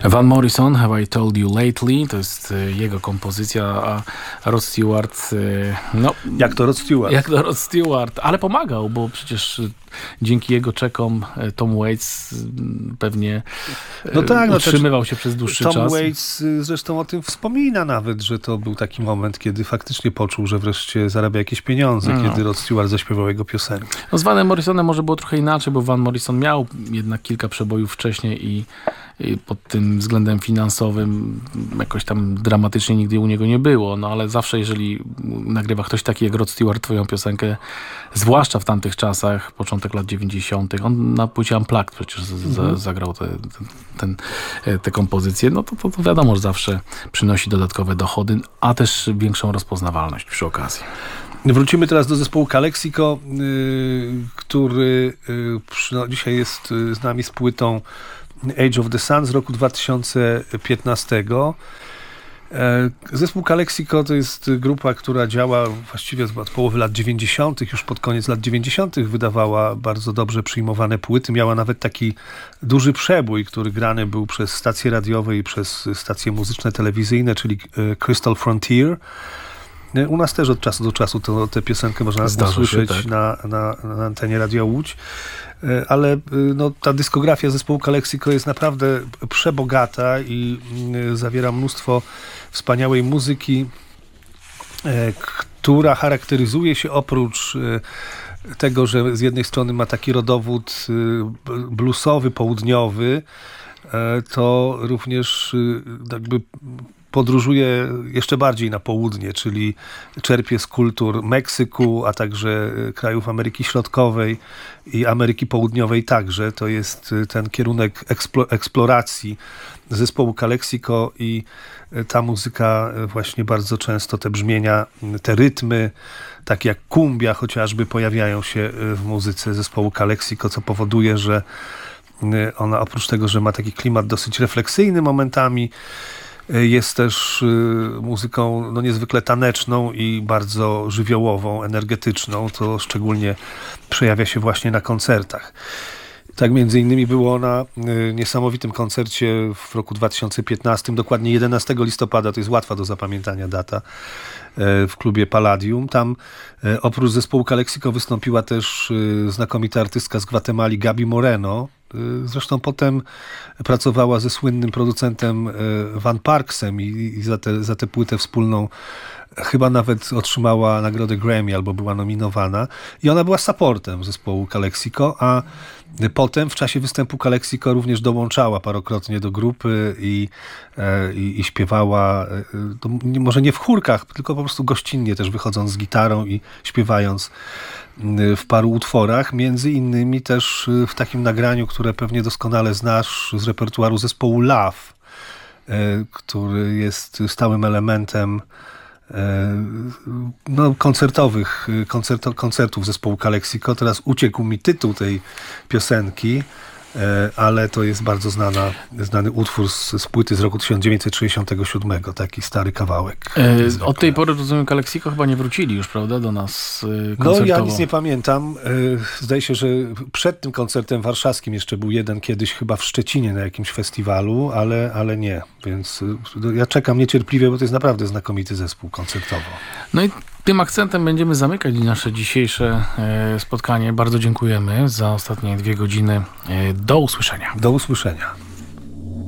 Van Morrison, Have I Told You Lately, to jest jego kompozycja, a Rod Stewart, no... Jak to Rod Stewart? Jak to Rod Stewart, ale pomagał, bo przecież dzięki jego czekom Tom Waits pewnie utrzymywał się przez dłuższy czas. Tom Waits zresztą o tym wspomina nawet, że to był taki moment, kiedy faktycznie poczuł, że wreszcie zarabia jakieś pieniądze, kiedy Rod Stewart zaśpiewał jego piosenki. No z Vanem Morrisonem może było trochę inaczej, bo Van Morrison miał jednak kilka przebojów wcześniej i pod tym względem finansowym jakoś tam dramatycznie nigdy u niego nie było, no ale zawsze jeżeli nagrywa ktoś taki jak Rod Stewart twoją piosenkę, zwłaszcza w tamtych czasach, początek lat 90., on na płycie Unplugged przecież zagrał te kompozycje, no to wiadomo, że zawsze przynosi dodatkowe dochody, a też większą rozpoznawalność przy okazji. Wrócimy teraz do zespołu Calexico, który dzisiaj jest z nami z płytą Age of the Sun z roku 2015. Zespół Calexico to jest grupa, która działa właściwie od połowy lat 90., już pod koniec lat 90. wydawała bardzo dobrze przyjmowane płyty. Miała nawet taki duży przebój, który grany był przez stacje radiowe i przez stacje muzyczne, telewizyjne, czyli Crystal Frontier. U nas też od czasu do czasu tę piosenkę można usłyszeć tak. na antenie Radia Łódź. Ale no, ta dyskografia zespołu Calexico jest naprawdę przebogata i zawiera mnóstwo wspaniałej muzyki, która charakteryzuje się oprócz tego, że z jednej strony ma taki rodowód bluesowy, południowy, to również jakby podróżuje jeszcze bardziej na południe, czyli czerpie z kultur Meksyku, a także krajów Ameryki Środkowej i Ameryki Południowej także. To jest ten kierunek eksploracji zespołu Calexico i ta muzyka właśnie bardzo często, te brzmienia, te rytmy, takie jak kumbia chociażby, pojawiają się w muzyce zespołu Calexico, co powoduje, że ona oprócz tego, że ma taki klimat dosyć refleksyjny momentami, jest też muzyką no, niezwykle taneczną i bardzo żywiołową, energetyczną. To szczególnie przejawia się właśnie na koncertach. Tak między innymi było na niesamowitym koncercie w roku 2015, dokładnie 11 listopada, to jest łatwa do zapamiętania data, w klubie Palladium. Tam oprócz zespołu Calexico wystąpiła też znakomita artystka z Gwatemali Gabi Moreno. Zresztą potem pracowała ze słynnym producentem Van Parksem i za tę płytę wspólną chyba nawet otrzymała nagrodę Grammy albo była nominowana. I ona była supportem zespołu Calexico, a potem w czasie występu Calexico również dołączała parokrotnie do grupy i śpiewała, może nie w chórkach, tylko po prostu gościnnie też wychodząc z gitarą i śpiewając w paru utworach, między innymi też w takim nagraniu, które pewnie doskonale znasz z repertuaru zespołu Love, który jest stałym elementem no, koncertów zespołu Calexico. Teraz uciekł mi tytuł tej piosenki, ale to jest bardzo znany utwór z płyty z roku 1967, taki stary kawałek. Od tej pory, rozumiem, Calexico chyba nie wrócili już, prawda, do nas koncertowo? No ja nic nie pamiętam. Zdaje się, że przed tym koncertem warszawskim jeszcze był jeden kiedyś chyba w Szczecinie na jakimś festiwalu, ale nie. Więc ja czekam niecierpliwie, bo to jest naprawdę znakomity zespół koncertowo. No i tym akcentem będziemy zamykać nasze dzisiejsze spotkanie. Bardzo dziękujemy za ostatnie 2 godziny. Do usłyszenia. Do usłyszenia.